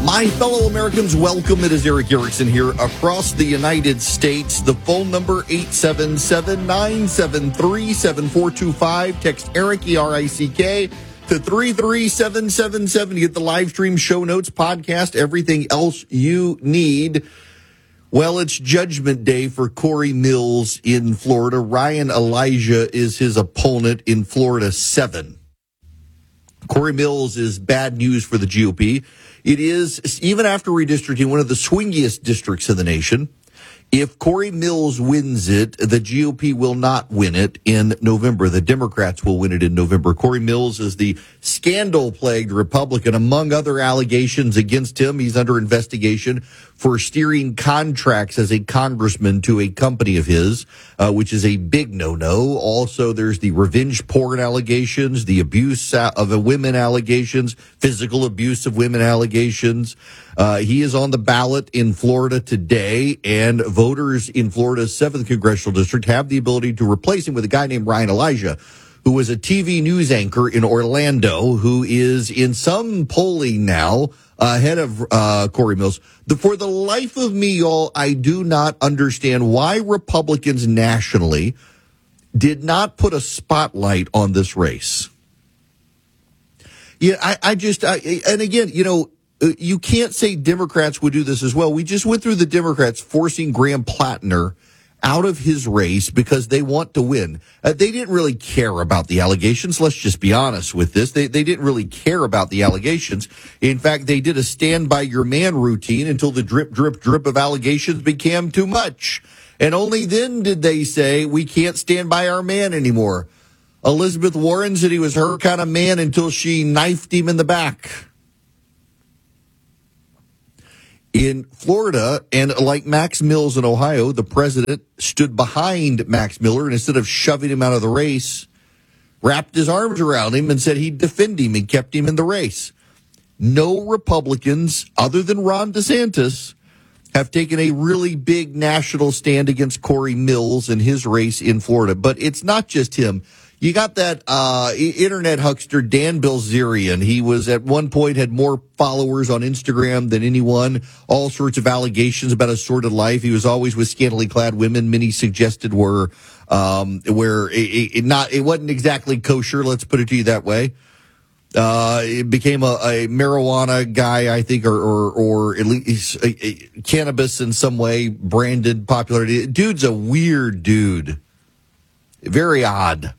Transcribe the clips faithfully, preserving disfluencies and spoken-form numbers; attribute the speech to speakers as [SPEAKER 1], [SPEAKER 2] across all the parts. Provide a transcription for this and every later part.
[SPEAKER 1] My fellow Americans, welcome. It is Erick Erickson here across the United States. The phone number, eight seven seven, nine seven three, seven four two five. Text Erick, E R I C K, to three three seven seven seven. You get the live stream, show notes, podcast, everything else you need. Well, it's Judgment Day for Corey Mills in Florida. Ryan Elijah is his opponent in Florida seven. Corey Mills is bad news for the G O P. It is, even after redistricting, one of the swingiest districts in the nation. If Corey Mills wins it, the G O P will not win it in November. The Democrats will win it in November. Corey Mills is the scandal-plagued Republican. Among other allegations against him, he's under investigation for steering contracts as a congressman to a company of his, uh, which is a big no-no. Also, there's the revenge porn allegations, the abuse of women allegations, physical abuse of women allegations. Uh, he is on the ballot in Florida today, and voters in Florida's seventh Congressional District have the ability to replace him with a guy named Ryan Elijah, who was a T V news anchor in Orlando, who is in some polling now ahead of uh, Corey Mills. The, for the life of me, y'all, I do not understand why Republicans nationally did not put a spotlight on this race. Yeah, I, I just, I, and again, you know, you can't say Democrats would do this as well. We just went through the Democrats forcing Graham Plattner out of his race because they want to win. Uh, they didn't really care about the allegations. Let's just be honest with this. They they didn't really care about the allegations. In fact, they did a stand by your man routine until the drip, drip, drip of allegations became too much. And only then did they say, we can't stand by our man anymore. Elizabeth Warren said he was her kind of man until she knifed him in the back. In Florida, and like Max Mills in Ohio, the president stood behind Max Miller, and instead of shoving him out of the race, wrapped his arms around him and said he'd defend him and kept him in the race. No Republicans, other than Ron DeSantis, have taken a really big national stand against Corey Mills and his race in Florida. But it's not just him. You got that uh internet huckster, Dan Bilzerian. He was at one point had more followers on Instagram than anyone. All sorts of allegations about a sordid life. He was always with scantily clad women. Many suggested were um where it, it not it wasn't exactly kosher. Let's put it to you that way. Uh, it became a, a marijuana guy, I think, or or, or at least a, a, cannabis in some way, branded popularity. Dude's a weird dude, very odd.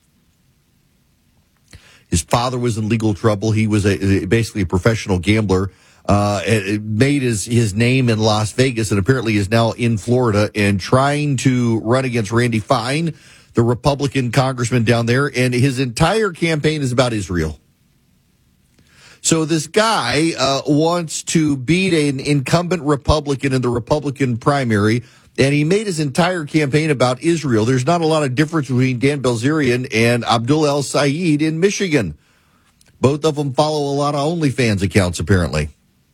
[SPEAKER 1] His father was in legal trouble. He was a, basically a professional gambler. Uh, it made his, his name in Las Vegas and apparently is now in Florida and trying to run against Randy Fine, the Republican congressman down there. And his entire campaign is about Israel. So this guy uh, wants to beat an incumbent Republican in the Republican primary, and he made his entire campaign about Israel. There's not a lot of difference between Dan Bilzerian and Abdul El Sayed in Michigan. Both of them follow a lot of OnlyFans accounts, apparently.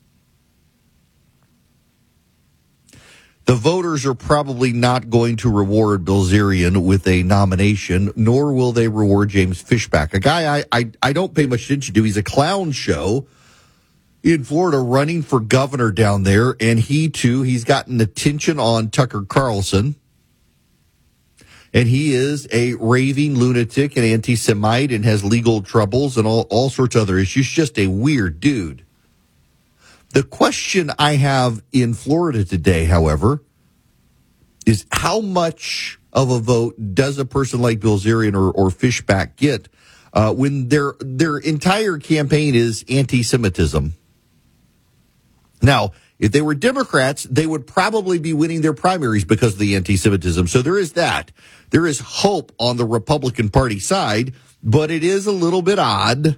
[SPEAKER 1] The voters are probably not going to reward Bilzerian with a nomination, nor will they reward James Fishback, a guy I, I, I don't pay much attention to. He's a clown show in Florida running for governor down there, and he, too, he's gotten attention on Tucker Carlson, and he is a raving lunatic and anti-Semite and has legal troubles and all, all sorts of other issues. Just a weird dude. The question I have in Florida today, however, is how much of a vote does a person like Bilzerian or, or Fishback get uh, when their their entire campaign is anti-Semitism? Now, if they were Democrats, they would probably be winning their primaries because of the anti-Semitism. So there is that. There is hope on the Republican Party side, but it is a little bit odd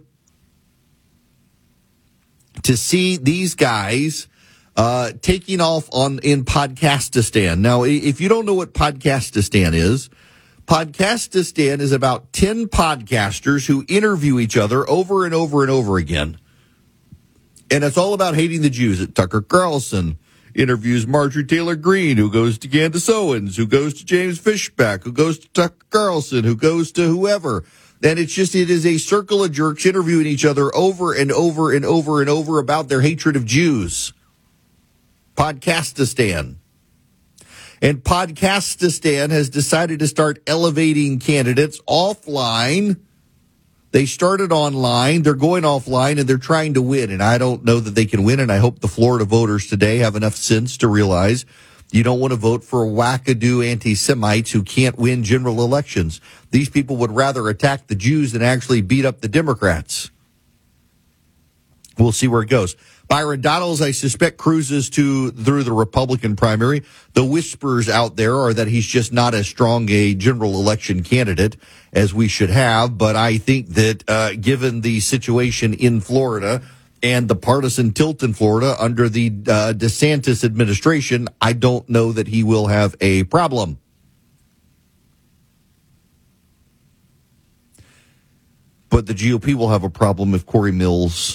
[SPEAKER 1] to see these guys uh, taking off on in Podcastistan. Now, if you don't know what Podcastistan is, Podcastistan is about ten podcasters who interview each other over and over and over again. And it's all about hating the Jews. Tucker Carlson interviews Marjorie Taylor Greene, who goes to Candace Owens, who goes to James Fishback, who goes to Tucker Carlson, who goes to whoever. And it's just, it is a circle of jerks interviewing each other over and over and over and over about their hatred of Jews. Podcastistan. And Podcastistan has decided to start elevating candidates offline. They started online, they're going offline, and they're trying to win. And I don't know that they can win, and I hope the Florida voters today have enough sense to realize you don't want to vote for wackadoo anti-Semites who can't win general elections. These people would rather attack the Jews than actually beat up the Democrats. We'll see where it goes. Byron Donalds, I suspect, cruises to through the Republican primary. The whispers out there are that he's just not as strong a general election candidate as we should have. But I think that uh, given the situation in Florida and the partisan tilt in Florida under the uh, DeSantis administration, I don't know that he will have a problem. But the G O P will have a problem if Corey Mills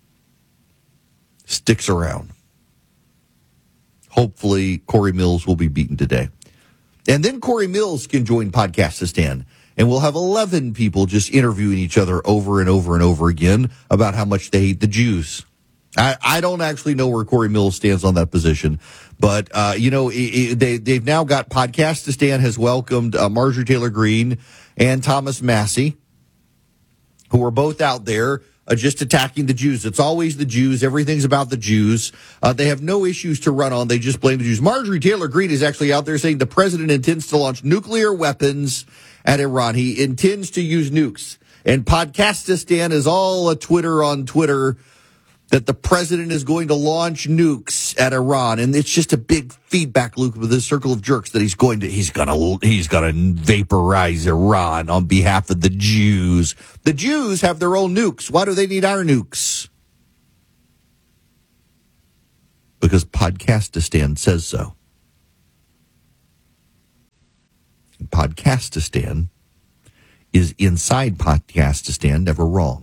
[SPEAKER 1] sticks around. Hopefully, Corey Mills will be beaten today. And then Corey Mills can join Podcastistan. And we'll have eleven people just interviewing each other over and over and over again about how much they hate the Jews. I, I don't actually know where Corey Mills stands on that position. But, uh, you know, it, it, they, they've now got Podcastistan has welcomed uh, Marjorie Taylor Greene and Thomas Massie, who are both out there Uh, just attacking the Jews. It's always the Jews. Everything's about the Jews. Uh, they have no issues to run on. They just blame the Jews. Marjorie Taylor Greene is actually out there saying the president intends to launch nuclear weapons at Iran. He intends to use nukes. And Podcastistan is all a Twitter on Twitter that the president is going to launch nukes at Iran. And it's just a big feedback loop with this circle of jerks that he's going to, he's going to, he's going to vaporize Iran on behalf of the Jews. The Jews have their own nukes. Why do they need our nukes? Because Podcastistan says so. Podcastistan is inside Podcastistan, never wrong.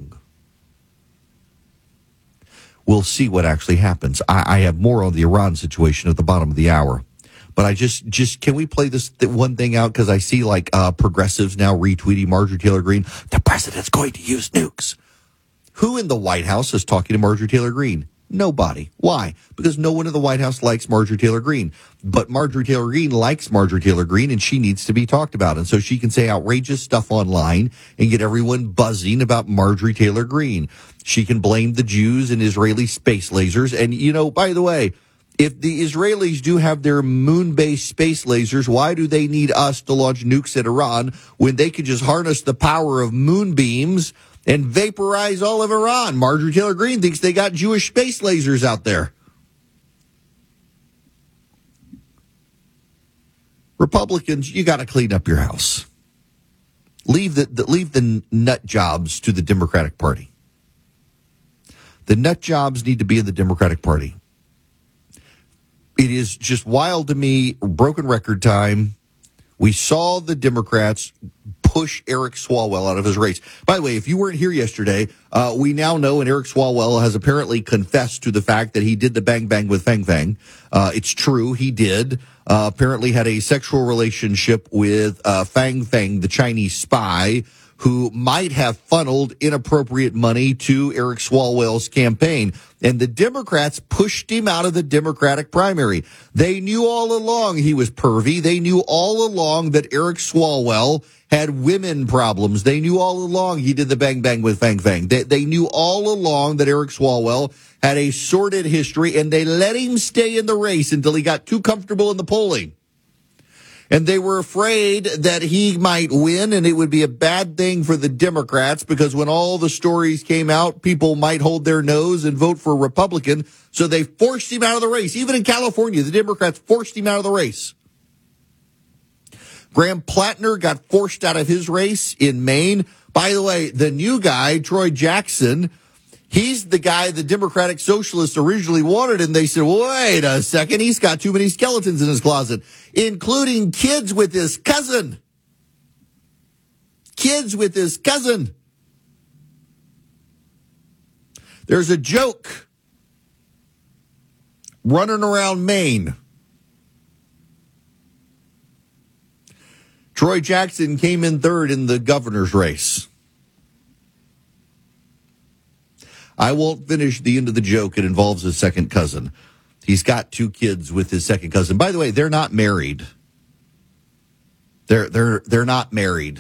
[SPEAKER 1] We'll see what actually happens. I, I have more on the Iran situation at the bottom of the hour. But I just, just can we play this th- one thing out? Because I see like uh, progressives now retweeting Marjorie Taylor Greene. The president's going to use nukes. Who in the White House is talking to Marjorie Taylor Greene? Nobody. Why? Because no one in the White House likes Marjorie Taylor Greene. But Marjorie Taylor Greene likes Marjorie Taylor Greene, and she needs to be talked about. And so she can say outrageous stuff online and get everyone buzzing about Marjorie Taylor Greene. She can blame the Jews and Israeli space lasers. And, you know, by the way, if the Israelis do have their moon-based space lasers, why do they need us to launch nukes at Iran when they could just harness the power of moonbeams and vaporize all of Iran? Marjorie Taylor Greene thinks they got Jewish space lasers out there. Republicans, you got to clean up your house. Leave the, the leave the nut jobs to the Democratic Party. The nut jobs need to be in the Democratic Party. It is just wild to me, broken record time. We saw the Democrats push Eric Swalwell out of his race. By the way, if you weren't here yesterday, uh, we now know, and Eric Swalwell has apparently confessed to the fact that he did the bang bang with Fang Fang. Uh, it's true, he did. Uh, apparently had a sexual relationship with uh, Fang Fang, the Chinese spy, who might have funneled inappropriate money to Eric Swalwell's campaign. And the Democrats pushed him out of the Democratic primary. They knew all along he was pervy. They knew all along that Eric Swalwell had women problems. They knew all along he did the bang bang with Fang Fang. They, they knew all along that Eric Swalwell had a sordid history, and they let him stay in the race until he got too comfortable in the polling. And they were afraid that he might win, and it would be a bad thing for the Democrats, because when all the stories came out, people might hold their nose and vote for a Republican. So they forced him out of the race. Even in California, the Democrats forced him out of the race. Graham Plattner got forced out of his race in Maine. By the way, the new guy, Troy Jackson, he's the guy the Democratic Socialists originally wanted, and they said, wait a second, he's got too many skeletons in his closet, including kids with his cousin. Kids with his cousin. There's a joke running around Maine. Troy Jackson came in third in the governor's race. I won't finish the end of the joke. It involves his second cousin. He's got two kids with his second cousin. By the way, they're not married. They're they're they're not married.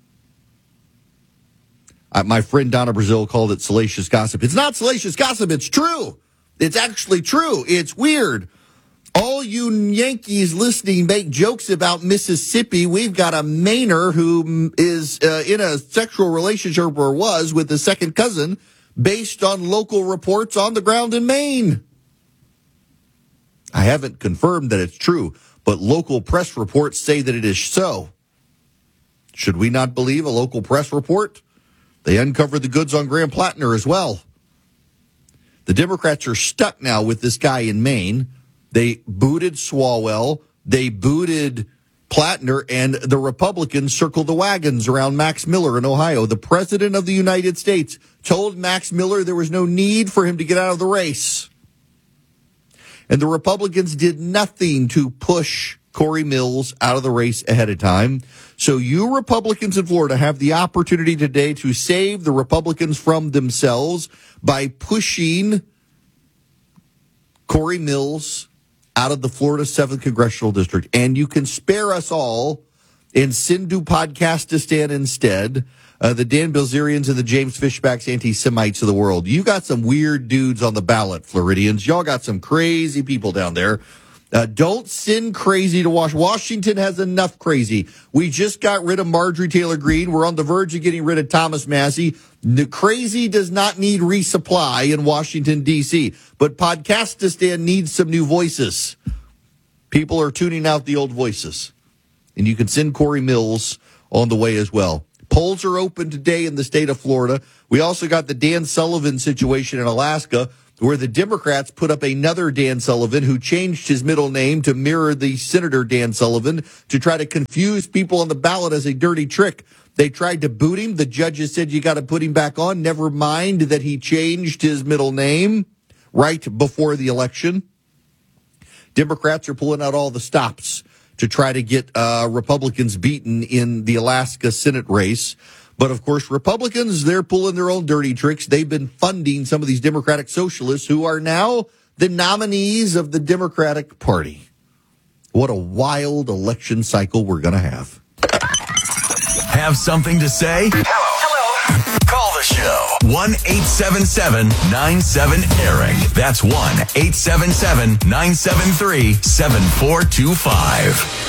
[SPEAKER 1] Uh, my friend Donna Brazil called it salacious gossip. It's not salacious gossip. It's true. It's actually true. It's weird. All you Yankees listening make jokes about Mississippi. We've got a Mainer who is uh, in a sexual relationship or was with the second cousin based on local reports on the ground in Maine. I haven't confirmed that it's true, but local press reports say that it is so. Should we not believe a local press report? They uncovered the goods on Graham Plattner as well. The Democrats are stuck now with this guy in Maine. They booted Swalwell. They booted Plattner, and the Republicans circled the wagons around Max Miller in Ohio. The president of the United States told Max Miller there was no need for him to get out of the race. And the Republicans did nothing to push Corey Mills out of the race ahead of time. So you Republicans in Florida have the opportunity today to save the Republicans from themselves by pushing Corey Mills out of the Florida seventh Congressional District. And you can spare us all and send to Podcastistan instead. Uh, the Dan Bilzerians and the James Fishbacks anti-Semites of the world. You got some weird dudes on the ballot, Floridians. Y'all got some crazy people down there. Uh, don't send crazy to Washington. Washington has enough crazy. We just got rid of Marjorie Taylor Greene. We're on the verge of getting rid of Thomas Massie. The crazy does not need resupply in Washington, D C, but Podcastistan needs some new voices. People are tuning out the old voices. And you can send Corey Mills on the way as well. Polls are open today in the state of Florida. We also got the Dan Sullivan situation in Alaska, where the Democrats put up another Dan Sullivan who changed his middle name to mirror the Senator Dan Sullivan to try to confuse people on the ballot as a dirty trick. They tried to boot him. The judges said you got to put him back on. Never mind that he changed his middle name right before the election. Democrats are pulling out all the stops to try to get uh, Republicans beaten in the Alaska Senate race. But, of course, Republicans, they're pulling their own dirty tricks. They've been funding some of these Democratic socialists who are now the nominees of the Democratic Party. What a wild election cycle we're going to have.
[SPEAKER 2] Have something to say? Hello. Hello. Call the show. one eight seven seven nine seven Eric. That's one eight seven seven nine seven three seven four two five.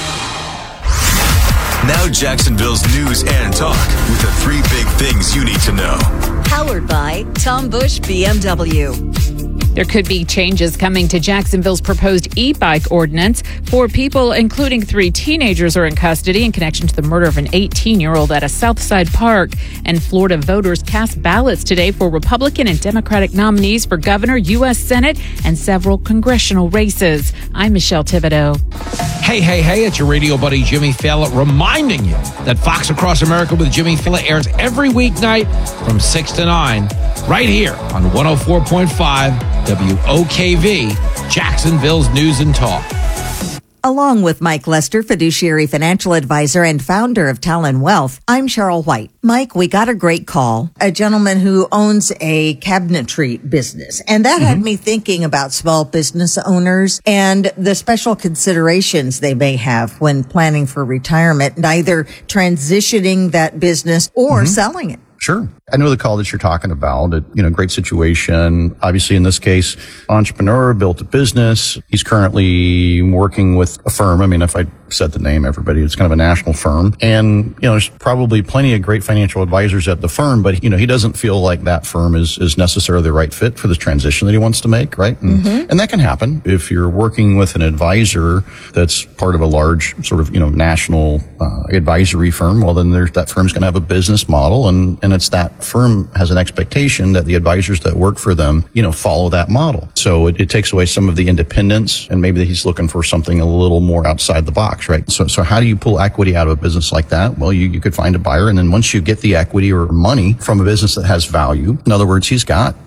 [SPEAKER 2] Now Jacksonville's news and talk with the three big things you need to know.
[SPEAKER 3] Powered by Tom Bush B M W.
[SPEAKER 4] There could be changes coming to Jacksonville's proposed e-bike ordinance. Four people, including three teenagers, are in custody in connection to the murder of an eighteen-year-old at a Southside park. And Florida voters cast ballots today for Republican and Democratic nominees for governor, U S Senate, and several congressional races. I'm Michelle Thibodeau.
[SPEAKER 5] Hey, hey, hey, it's your radio buddy Jimmy Fallon reminding you that Fox Across America with Jimmy Fallon airs every weeknight from six to nine right here on one oh four point five W O K V, Jacksonville's News and Talk.
[SPEAKER 3] Along with Mike Lester, fiduciary financial advisor and founder of Talon Wealth, I'm Cheryl White. Mike, we got a great call. A gentleman who owns a cabinetry business. And that mm-hmm. had me thinking about small business owners and the special considerations they may have when planning for retirement, either transitioning that business or mm-hmm. selling it.
[SPEAKER 6] Sure. I know the call that you're talking about. It, you know, great situation. Obviously, in this case, entrepreneur, built a business. He's currently working with a firm. I mean, if I said the name, everybody, it's kind of a national firm. And, you know, there's probably plenty of great financial advisors at the firm, but, you know, he doesn't feel like that firm is, is necessarily the right fit for the transition that he wants to make, right? And, mm-hmm. and that can happen if you're working with an advisor that's part of a large sort of, you know, national uh, advisory firm. Well, then there's, that firm's going to have a business model, and, and it's that firm has an expectation that the advisors that work for them, you know, follow that model. So it, it takes away some of the independence, and maybe he's looking for something a little more outside the box, right? So, so how do you pull equity out of a business like that? Well, you, you could find a buyer, and then once you get the equity or money from a business that has value, in other words, he's got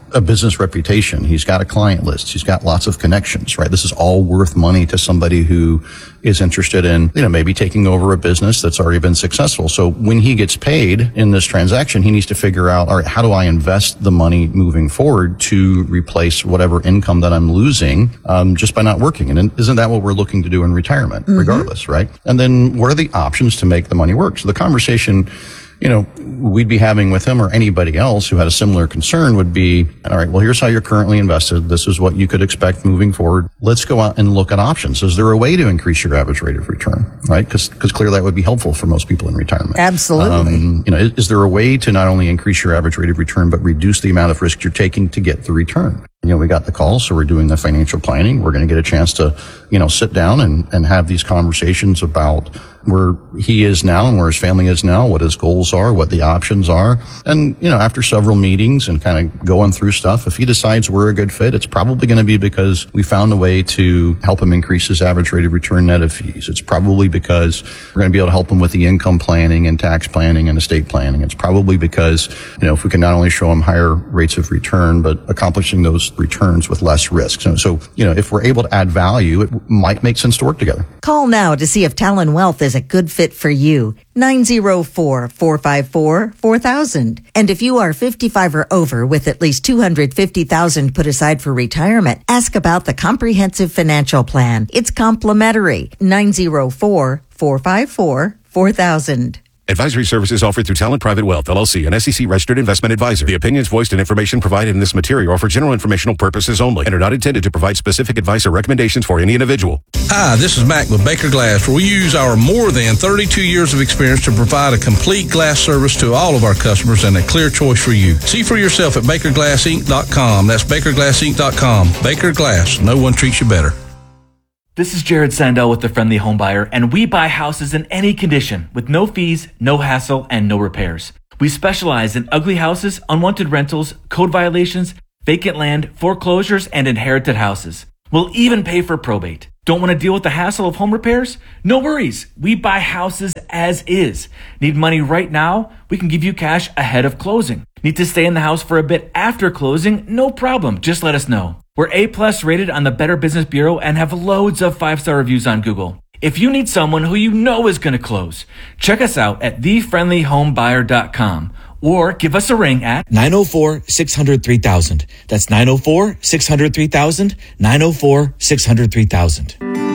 [SPEAKER 6] a business reputation. He's got a client list. He's got lots of connections, right? This is all worth money to somebody who is interested in, you know, maybe taking over a business that's already been successful. So when he gets paid in this transaction, he needs to figure out, all right, how do I invest the money moving forward to replace whatever income that I'm losing, um, just by not working? And isn't that what we're looking to do in retirement, mm-hmm. regardless, right? And then what are the options to make the money work? So the conversation, you know, we'd be having with him or anybody else who had a similar concern would be, all right, well, here's how you're currently invested. This is what you could expect moving forward. Let's go out and look at options. Is there a way to increase your average rate of return, right? Because because clearly that would be helpful for most people in retirement.
[SPEAKER 3] Absolutely.
[SPEAKER 6] Um, you know, is, is there a way to not only increase your average rate of return, but reduce the amount of risk you're taking to get the return? You know, we got the call, so we're doing the financial planning. We're going to get a chance to, you know, sit down and, and have these conversations about where he is now and where his family is now, what his goals are, what the options are. And, you know, after several meetings and kind of going through stuff, if he decides we're a good fit, it's probably going to be because we found a way to help him increase his average rate of return net of fees. It's probably because we're going to be able to help him with the income planning and tax planning and estate planning. It's probably because, you know, if we can not only show him higher rates of return, but accomplishing those returns with less risk. So, so, you know, if we're able to add value, it might make sense to work together.
[SPEAKER 3] Call now to see if Talon Wealth is a good fit for you. nine oh four, four five four, four thousand. And if you are fifty-five or over with at least two hundred fifty thousand dollars put aside for retirement, ask about the comprehensive financial plan. It's complimentary. nine oh four, four five four, four thousand.
[SPEAKER 7] Advisory services offered through Talent Private Wealth, L L C, an S E C-registered investment advisor. The opinions voiced and information provided in this material are for general informational purposes only and are not intended to provide specific advice or recommendations for any individual.
[SPEAKER 8] Hi, this is Mac with Baker Glass, where we use our more than thirty-two years of experience to provide a complete glass service to all of our customers and a clear choice for you. See for yourself at baker glass inc dot com. That's baker glass inc dot com. Baker Glass, no one treats you better.
[SPEAKER 9] This is Jared Sandell with The Friendly Home Buyer, and we buy houses in any condition with no fees, no hassle, and no repairs. We specialize in ugly houses, unwanted rentals, code violations, vacant land, foreclosures, and inherited houses. We'll even pay for probate. Don't want to deal with the hassle of home repairs? No worries. We buy houses as is. Need money right now? We can give you cash ahead of closing. Need to stay in the house for a bit after closing? No problem. Just let us know. We're A-plus rated on the Better Business Bureau and have loads of five-star reviews on Google. If you need someone who you know is going to close, check us out at the friendly home buyer dot com or give us a ring at
[SPEAKER 10] nine oh four, six hundred, three thousand. That's nine oh four, six hundred, three thousand, nine oh four, six hundred, three thousand.